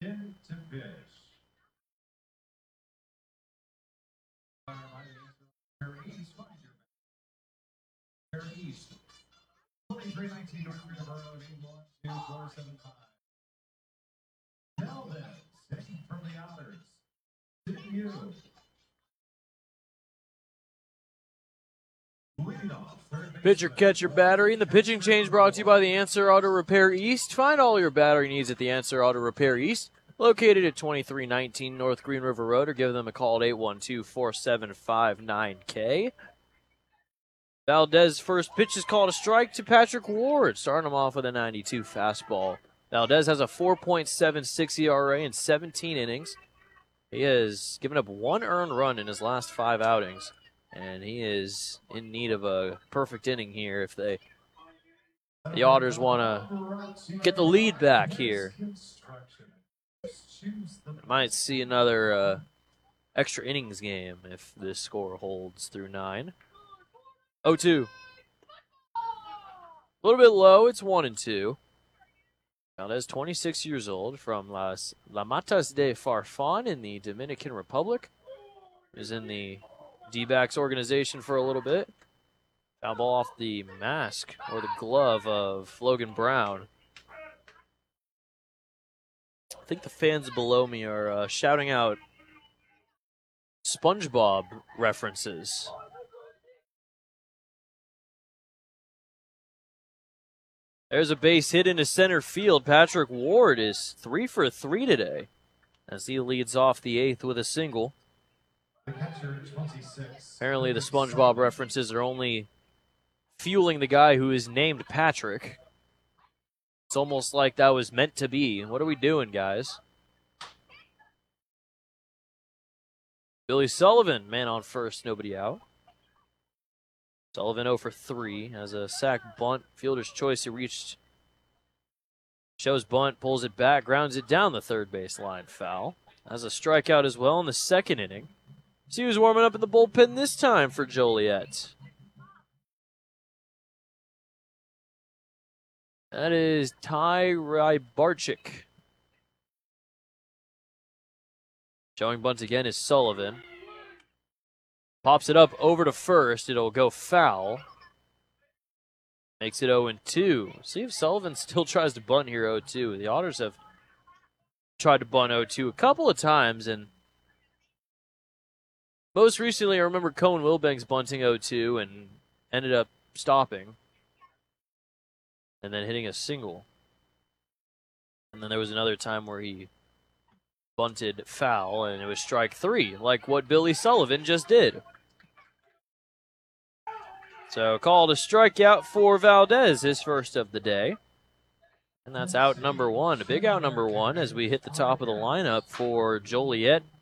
In to pitch. East. 23-19 North River Road, 812-475. Melvin, second from the Otters. Debut. Pitcher, catcher, battery, and the pitching change brought to you by the Answer Auto Repair East. Find all your battery needs at the Answer Auto Repair East, located at 2319 North Green River Road, or give them a call at 812-475-9K. Valdez' first pitch is called a strike to Patrick Ward, starting him off with a 92 fastball. Valdez has a 4.76 ERA in 17 innings. He has given up one earned run in his last 5 outings. And he is in need of a perfect inning here if the Otters want to get the lead back here. Might see another extra innings game if this score holds through 9. 0-2. A little bit low. It's 1-2. Valdez, 26 years old, from Las Matas de Farfán in the Dominican Republic. Is in the D-backs organization for a little bit. Foul ball off the mask or the glove of Logan Brown. I think the fans below me are shouting out SpongeBob references. There's a base hit into center field. Patrick Ward is 3 for 3 today as he leads off the 8th with a single. Apparently the SpongeBob references are only fueling the guy who is named Patrick. It's almost like that was meant to be. What are we doing, guys? Billy Sullivan, man on first, nobody out. Sullivan 0 for 3 has a sac bunt. Fielder's choice. He reached. Shows bunt, pulls it back, grounds it down the third base line. Foul. Has a strikeout as well in the second inning. See who's warming up in the bullpen this time for Joliet. That is Ty Rybarczyk. Showing bunt again is Sullivan. Pops it up over to first. It'll go foul. Makes it 0-2. See if Sullivan still tries to bunt here 0-2. The Otters have tried to bunt 0-2 a couple of times, and most recently, I remember Cohen Wilbanks bunting 0-2 and ended up stopping and then hitting a single. And then there was another time where he bunted foul, and it was strike 3, like what Billy Sullivan just did. So called a strikeout for Valdez, his first of the day. And that's out number 1, a big out number 1 as we hit the top of the lineup for Joliet.